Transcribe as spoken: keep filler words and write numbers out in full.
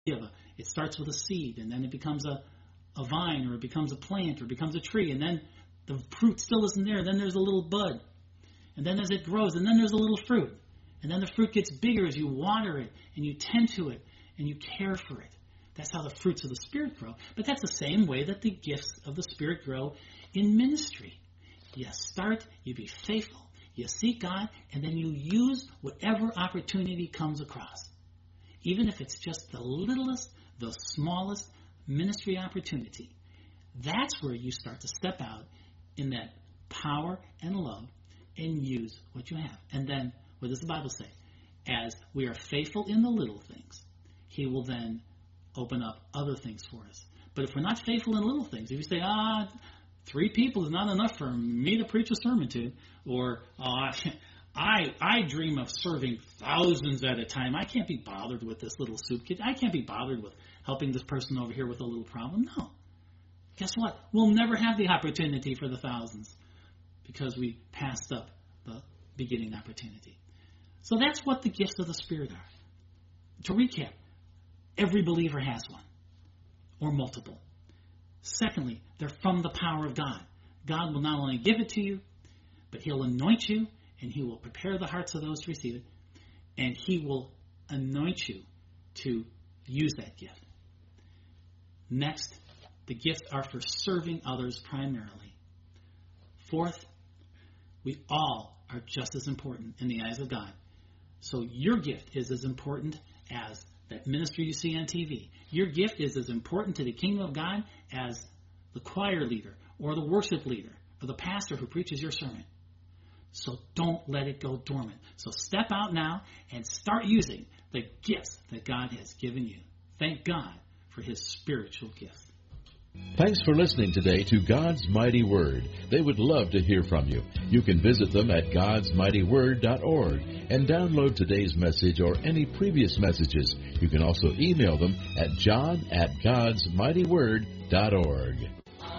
of a, it starts with a seed, and then it becomes a, a vine, or it becomes a plant, or it becomes a tree, and then the fruit still isn't there. Then there's a little bud, and then as it grows, and then there's a little fruit, and then the fruit gets bigger as you water it, and you tend to it, and you care for it. That's how the fruits of the Spirit grow. But that's the same way that the gifts of the Spirit grow in ministry. You start, you be faithful, you seek God, and then you use whatever opportunity comes across. Even if it's just the littlest, the smallest ministry opportunity. That's where you start to step out in that power and love and use what you have. And then, what does the Bible say? As we are faithful in the little things, He will then open up other things for us. But if we're not faithful in little things, if you say, ah, three people is not enough for me to preach a sermon to, or oh, I I dream of serving thousands at a time. I can't be bothered with this little soup kid. I can't be bothered with helping this person over here with a little problem. No. Guess what? We'll never have the opportunity for the thousands because we passed up the beginning opportunity. So that's what the gifts of the Spirit are. To recap, every believer has one or multiple. Secondly, they're from the power of God. God will not only give it to you, but He'll anoint you, and He will prepare the hearts of those to receive it, and He will anoint you to use that gift. Next, the gifts are for serving others primarily. Fourth, we all are just as important in the eyes of God. So your gift is as important as that ministry you see on T V. Your gift is as important to the kingdom of God as the choir leader or the worship leader or the pastor who preaches your sermon. So don't let it go dormant. So step out now and start using the gifts that God has given you. Thank God for His spiritual gifts. Thanks for listening today to God's Mighty Word. They would love to hear from you. You can visit them at gods mighty word dot org and download today's message or any previous messages. You can also email them at john at gods mighty word dot org.